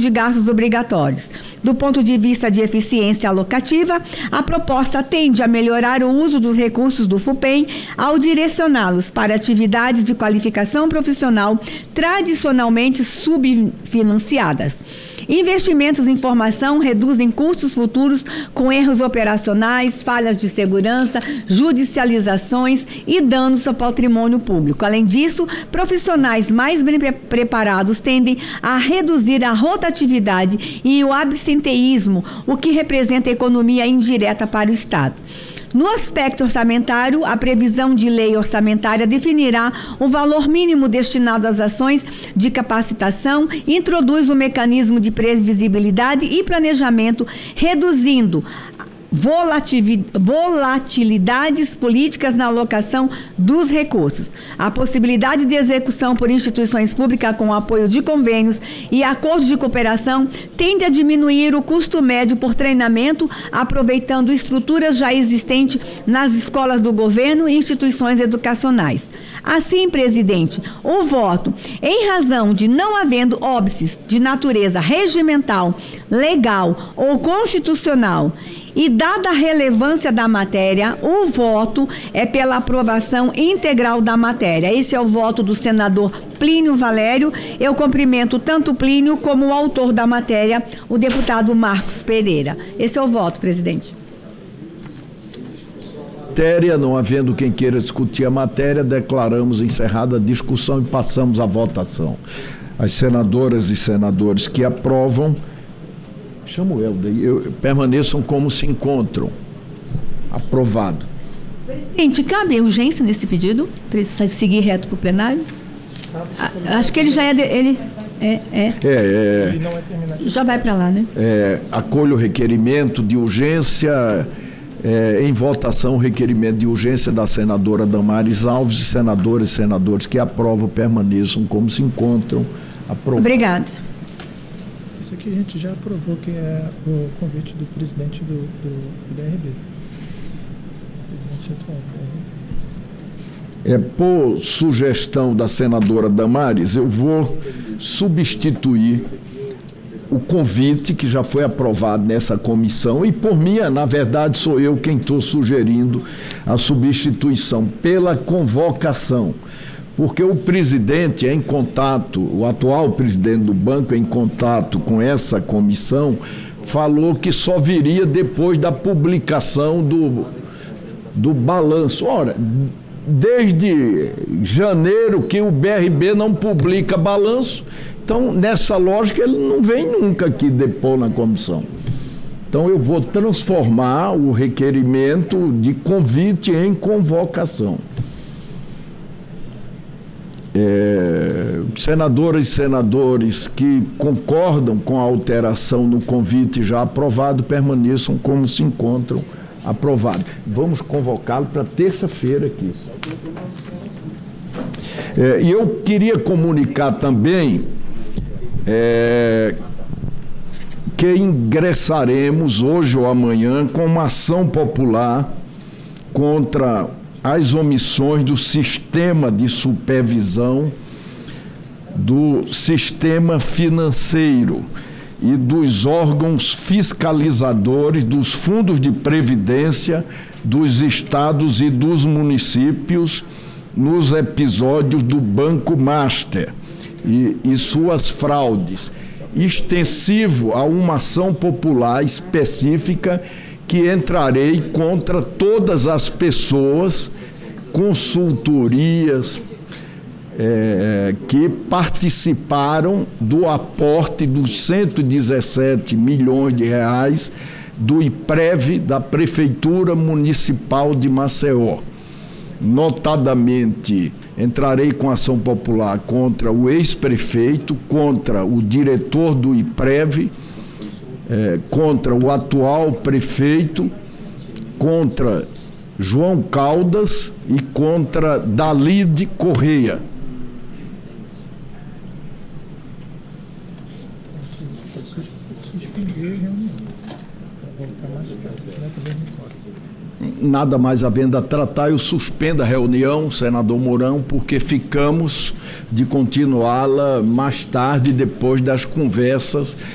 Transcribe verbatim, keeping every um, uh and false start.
de gastos obrigatórios. Do ponto de vista de eficiência alocativa, a proposta tende a melhorar o uso dos recursos do FUPEM ao direcioná-los para atividades de qualificação profissional tradicionalmente subfinanciadas. Investimentos em formação reduzem custos futuros com erros operacionais, falhas de segurança, judicializações e danos ao patrimônio público. Além disso, profissionais mais bem preparados tendem a reduzir a rotatividade e o absenteísmo, o que representa economia indireta para o Estado. No aspecto orçamentário, a previsão de lei orçamentária definirá o valor mínimo destinado às ações de capacitação e introduz o mecanismo de previsibilidade e planejamento, reduzindo volatilidades políticas na alocação dos recursos. A possibilidade de execução por instituições públicas com apoio de convênios e acordos de cooperação tende a diminuir o custo médio por treinamento, aproveitando estruturas já existentes nas escolas do governo e instituições educacionais. Assim, presidente, o voto, em razão de não havendo óbices de natureza regimental, legal ou constitucional, e dada a relevância da matéria, o voto é pela aprovação integral da matéria. Esse é o voto do senador Plínio Valério. Eu cumprimento tanto o Plínio como o autor da matéria, o deputado Marcos Pereira. Esse é o voto, presidente. Matéria, não havendo quem queira discutir a matéria, declaramos encerrada a discussão e passamos à votação. As senadoras e senadores que aprovam, chamo o Helder, eu, permaneçam como se encontram. Aprovado. Presidente, cabe urgência nesse pedido? Precisa seguir reto para o plenário? A, acho que ele já é... De, ele é, é. É, é, já vai para lá, né? É, acolho o requerimento de urgência, é, em votação o requerimento de urgência da senadora Damares Alves e senadores e senadores que aprovam permaneçam como se encontram. Aprovado. Obrigada. Isso aqui a gente já aprovou, que é o convite do presidente do, do, do D R B. Presidente atual do D R B. É, por sugestão da senadora Damares, eu vou substituir o convite que já foi aprovado nessa comissão e, por minha, na verdade, sou eu quem estou sugerindo a substituição pela convocação. Porque o presidente é em contato, o atual presidente do banco é em contato com essa comissão, falou que só viria depois da publicação do, do balanço. Ora, desde janeiro que o B R B não publica balanço, então nessa lógica ele não vem nunca aqui depor na comissão. Então eu vou transformar o requerimento de convite em convocação. É, senadoras e senadores que concordam com a alteração no convite já aprovado, permaneçam como se encontram. Aprovado. Vamos convocá-lo para terça-feira aqui. É, e eu queria comunicar também é, que ingressaremos hoje ou amanhã com uma ação popular contra as omissões do sistema de supervisão, do sistema financeiro e dos órgãos fiscalizadores dos fundos de previdência dos estados e dos municípios nos episódios do Banco Master e, e suas fraudes, extensivo a uma ação popular específica que entrarei contra todas as pessoas, consultorias, é, que participaram do aporte dos cento e dezessete milhões de reais do IPREV da Prefeitura Municipal de Maceió. Notadamente, entrarei com ação popular contra o ex-prefeito, contra o diretor do IPREV, É, contra o atual prefeito, contra João Caldas e contra Dalide Correia. Suspender a reunião. Voltar mais tarde. Nada mais havendo a tratar, eu suspendo a reunião, senador Mourão, porque ficamos de continuá-la mais tarde, depois das conversas